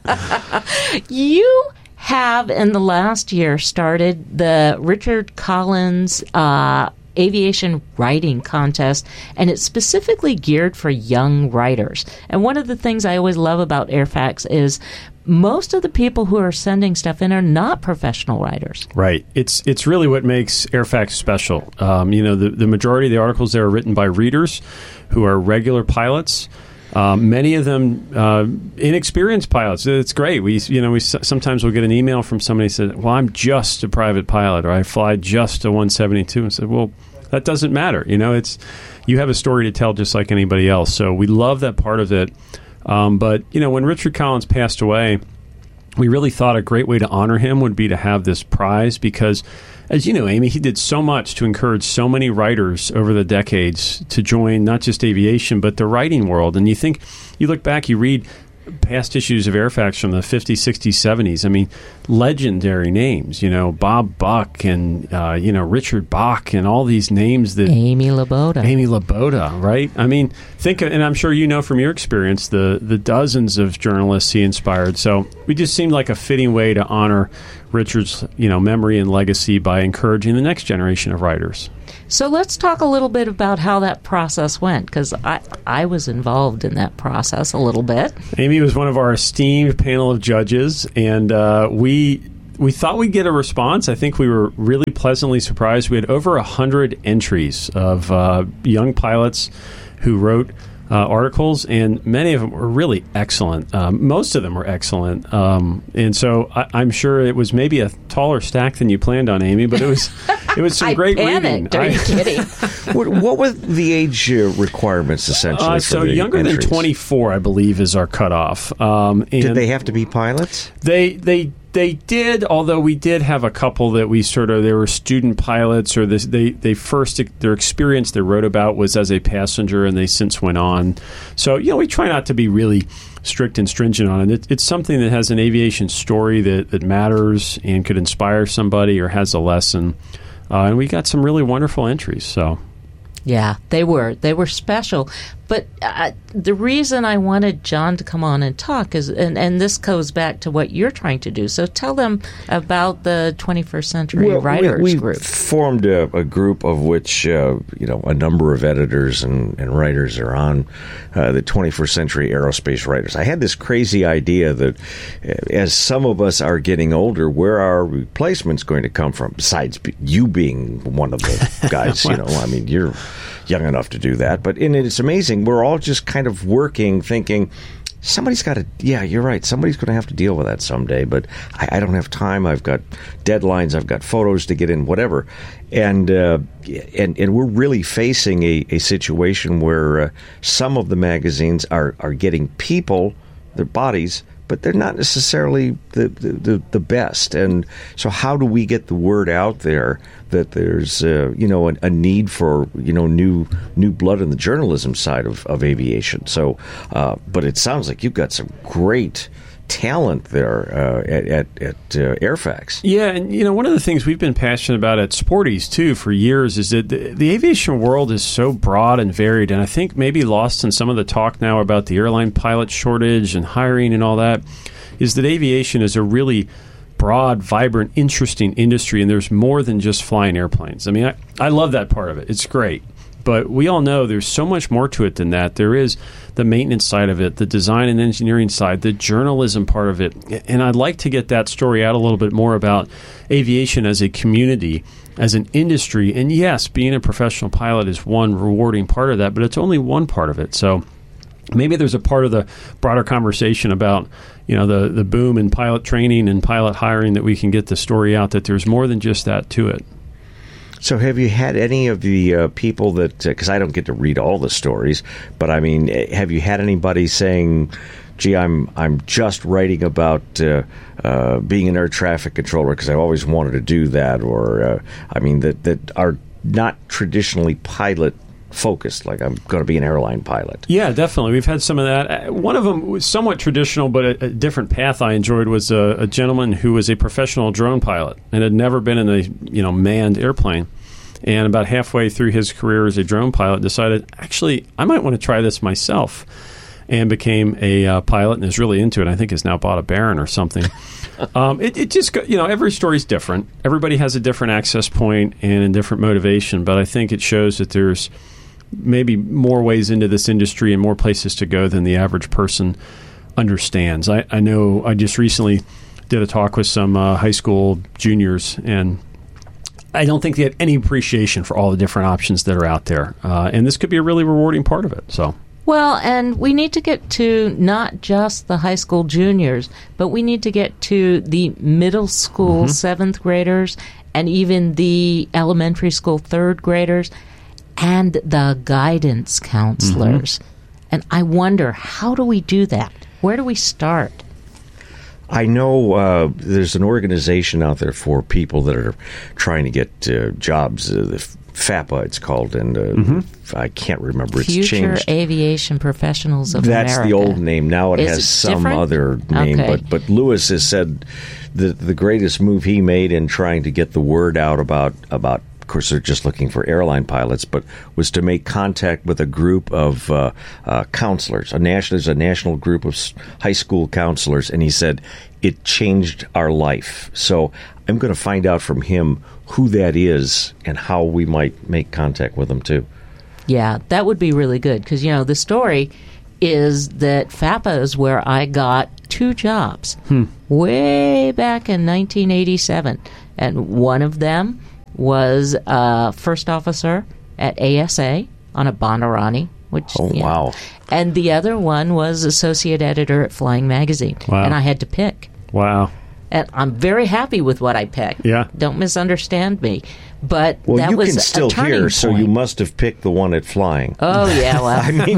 You have, in the last year, started the Richard Collins Aviation Writing Contest, and it's specifically geared for young writers. And one of the things I always love about Airfax is most of the people who are sending stuff in are not professional writers. Right. It's really what makes Airfax special. The majority of the articles there are written by readers who are regular pilots. Many of them inexperienced pilots. It's great. We sometimes we'll get an email from somebody who said, "Well, I'm just a private pilot, or I fly just a 172," and said, "Well, that doesn't matter. You have a story to tell just like anybody else." So we love that part of it. But when Richard Collins passed away, we really thought a great way to honor him would be to have this prize because, as you know, Amy, he did so much to encourage so many writers over the decades to join not just aviation, but the writing world. And you look back, you read past issues of Airfax from the 50s, 60s, 70s. I mean, legendary names, Bob Buck and, Richard Bach and all these names that... Amy Laboda, right? I mean, and I'm sure you know from your experience, the dozens of journalists he inspired. So it just seemed like a fitting way to honor Richard's, memory and legacy by encouraging the next generation of writers. So let's talk a little bit about how that process went, because I was involved in that process a little bit. Amy was one of our esteemed panel of judges, and we thought we'd get a response. I think we were really pleasantly surprised. We had over 100 entries of young pilots who wrote articles, and many of them were really excellent. Most of them were excellent. And so I'm sure it was maybe a taller stack than you planned on, Amy, but it was some great reading. Are you kidding? What were the age requirements, essentially? So for the younger entries? than 24, I believe, is our cutoff. And did they have to be pilots? They did, although we did have a couple that they were student pilots, or their experience they wrote about was as a passenger, and they since went on. So, we try not to be really strict and stringent on it. It's something that has an aviation story that matters and could inspire somebody or has a lesson. And we got some really wonderful entries, so... Yeah, they were special. But the reason I wanted John to come on and talk is, and this goes back to what you're trying to do. So tell them about the 21st Century Writers Group. We formed a group of which, a number of editors and writers are on, the 21st Century Aerospace Writers. I had this crazy idea that as some of us are getting older, where are replacements going to come from? Besides you being one of the guys, you're young enough to do that. But it's amazing. We're all just kind of working, thinking, somebody's got to, you're right, somebody's going to have to deal with that someday, but I don't have time. I've got deadlines. I've got photos to get in, whatever. And we're really facing a situation where some of the magazines are getting people, their bodies, but they're not necessarily the best. And so how do we get the word out there that there's a need for new blood in the journalism side of aviation? So but it sounds like you've got some great talent there at Airfax. Yeah, and one of the things we've been passionate about at Sporties too for years is that the aviation world is so broad and varied, and I think maybe lost in some of the talk now about the airline pilot shortage and hiring and all that, is that aviation is a really broad, vibrant, interesting industry, and there's more than just flying airplanes. I mean, I love that part of it. It's great. But we all know there's so much more to it than that. There is the maintenance side of it, the design and engineering side, the journalism part of it. And I'd like to get that story out a little bit more about aviation as a community, as an industry. And yes, being a professional pilot is one rewarding part of that, but it's only one part of it. So maybe there's a part of the broader conversation about the boom in pilot training and pilot hiring that we can get the story out, that there's more than just that to it. So have you had any of the people that, because I don't get to read all the stories, but I mean, have you had anybody saying, gee, I'm just writing about being an air traffic controller because I always wanted to do that, or, that are not traditionally pilot focused, like I'm going to be an airline pilot? Yeah, definitely. We've had some of that. One of them was somewhat traditional, but a different path I enjoyed was a gentleman who was a professional drone pilot and had never been in a manned airplane. And about halfway through his career as a drone pilot, decided, actually, I might want to try this myself, and became a pilot and is really into it. I think has now bought a Baron or something. It just, every story's different. Everybody has a different access point and a different motivation, but I think it shows that there's maybe more ways into this industry and more places to go than the average person understands. I know I just recently did a talk with some high school juniors, and I don't think they had any appreciation for all the different options that are out there. And this could be a really rewarding part of it. So. Well, and we need to get to not just the high school juniors, but we need to get to the middle school seventh graders and even the elementary school third graders and the guidance counselors. And I wonder, how do we do that? Where do we start? I know there's an organization out there for people that are trying to get jobs. FAPA, it's called, and I can't remember. It's Future changed. Aviation Professionals of That's America. the old name. Now it has some different? other name. Okay. But Lewis has said the greatest move he made in trying to get the word out about. Of course, they're just looking for airline pilots, but was to make contact with a group of counselors. There's a national group of high school counselors, and he said it changed our life. So I'm going to find out from him who that is and how we might make contact with them too. Yeah, that would be really good because, the story is that FAPA is where I got 2 jobs way back in 1987. And one of them was first officer at ASA on a Bandarani. Wow. And the other one was associate editor at Flying Magazine. Wow. And I had to pick. Wow. And I'm very happy with what I picked. Yeah. Don't misunderstand me. But Well, that you was can still a turning hear, point. so you must have picked the one at Flying. Oh, yeah, well. I mean,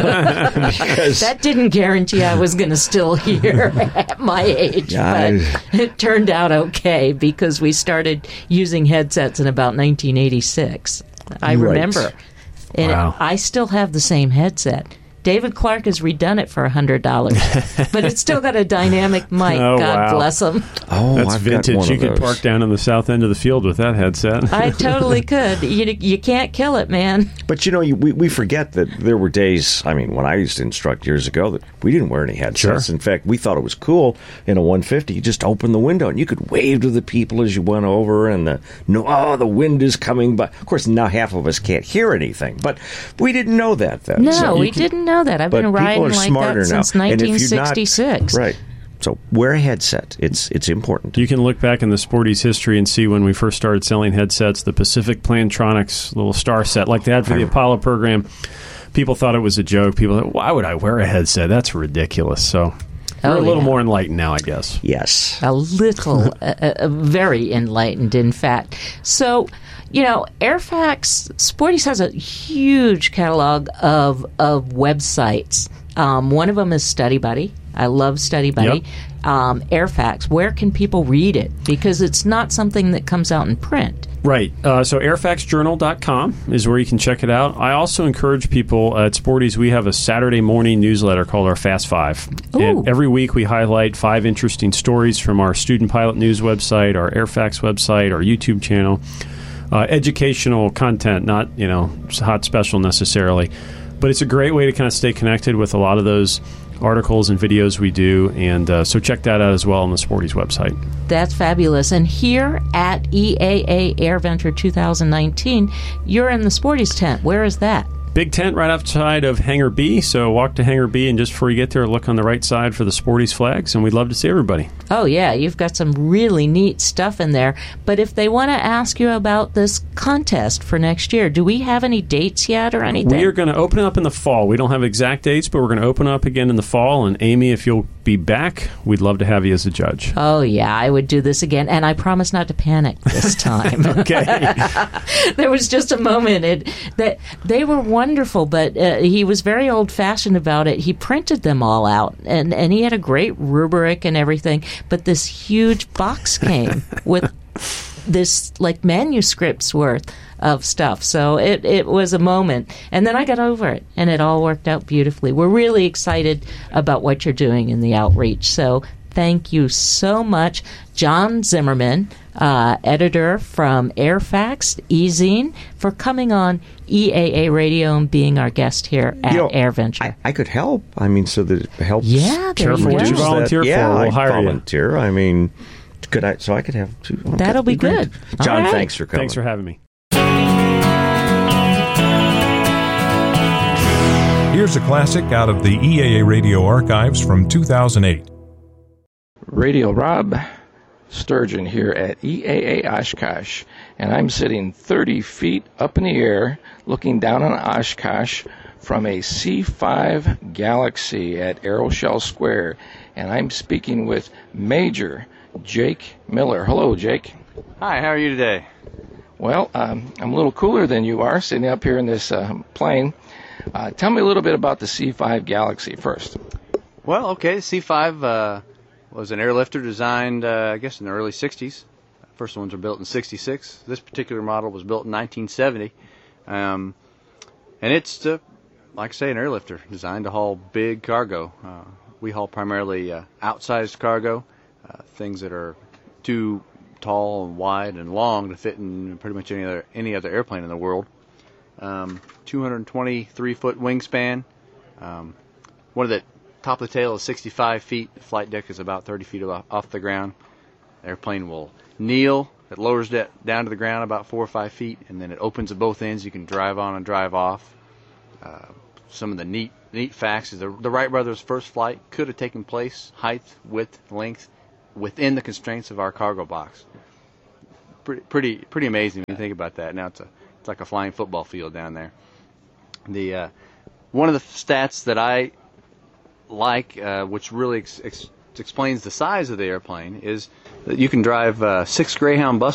because that didn't guarantee I was going to still hear at my age. Yeah, but it turned out okay because we started using headsets in about 1986. I remember. And Wow. I still have the same headset. David Clark has redone it for $100, but it's still got a dynamic mic. Oh, God wow. bless him. Oh, That's I've got vintage. one You of could those. park down on the south end of the field with that headset. I totally could. You can't kill it, man. But we forget that there were days, when I used to instruct years ago, that we didn't wear any headsets. Sure. In fact, we thought it was cool in a 150. You just open the window and you could wave to the people as you went over, and the wind is coming by. Of course, now half of us can't hear anything, but we didn't know that then. No, So we didn't know that. I've but been riding people are like smarter that now. since And if you're not- 1966. right. So wear a headset. It's important. You can look back in the Sporty's history and see when we first started selling headsets, the Pacific Plantronics little star set, like they had for the Apollo program. People thought it was a joke. People thought, why would I wear a headset? That's ridiculous. So we're a little more enlightened now, I guess. Yes. A little, very enlightened, in fact. So, Airfax, Sporty's has a huge catalog of websites. One of them is Study Buddy. I love Study Buddy. Yep. Airfax, where can people read it? Because it's not something that comes out in print. Right. So airfaxjournal.com is where you can check it out. I also encourage people at Sporty's, we have a Saturday morning newsletter called our Fast Five. Ooh. And every week we highlight 5 interesting stories from our Student Pilot News website, our Airfax website, our YouTube channel. Educational content, not, hot special necessarily. But it's a great way to kind of stay connected with a lot of those articles and videos we do, and so check that out as well on the Sporty's website. That's fabulous. And here at EAA AirVenture 2019, you're in the Sporty's tent. Where is that? Big tent right outside of Hangar B, so walk to Hangar B, and just before you get there, look on the right side for the Sporty's flags, and we'd love to see everybody. Oh, yeah, you've got some really neat stuff in there. But if they want to ask you about this contest for next year, do we have any dates yet or anything? We are going to open it up in the fall. We don't have exact dates, but we're going to open up again in the fall, and Amy, if you'll be back, we'd love to have you as a judge. Oh, yeah, I would do this again, and I promise not to panic this time. Okay. There was just a moment that they were wonderful, but he was very old-fashioned about it. He printed them all out, and he had a great rubric and everything, but this huge box came with this, manuscripts worth of stuff. So it was a moment. And then I got over it, and it all worked out beautifully. We're really excited about what you're doing in the outreach. So thank you so much, John Zimmerman, editor from Airfax, eZine, for coming on EAA Radio and being our guest here at AirVenture. I could help. So that it helps. Yeah, there you go. What you volunteer for, yeah, we'll hire you. volunteer. Could I? So I could have 2. Okay. That'll be good. John, all right. thanks for coming. Thanks for having me. Here's a classic out of the EAA Radio archives from 2008. Radio Rob Sturgeon here at EAA Oshkosh, and I'm sitting 30 feet up in the air looking down on Oshkosh from a C5 Galaxy at Aeroshell Square, and I'm speaking with Major Jake Miller. Hello, Jake. Hi, how are you today? Well, I'm a little cooler than you are, sitting up here in this plane. Tell me a little bit about the C5 Galaxy first. Well, okay, C5 was an airlifter designed, I guess, in the early 60s. First ones were built in 66. This particular model was built in 1970. And it's, like I say, an airlifter designed to haul big cargo. We haul primarily outsized cargo, things that are too tall and wide and long to fit in pretty much any other airplane in the world. 223-foot wingspan. One of the top of the tail is 65 feet. The flight deck is about 30 feet off the ground. The airplane will kneel. It lowers down to the ground about 4 or 5 feet, and then it opens at both ends. You can drive on and drive off. Some of the neat facts is the Wright brothers' first flight could have taken place, height, width, length, within the constraints of our cargo box. Pretty amazing when you think about that. Now it's like a flying football field down there. The one of the stats that I like, which really explains the size of the airplane, is that you can drive 6 Greyhound buses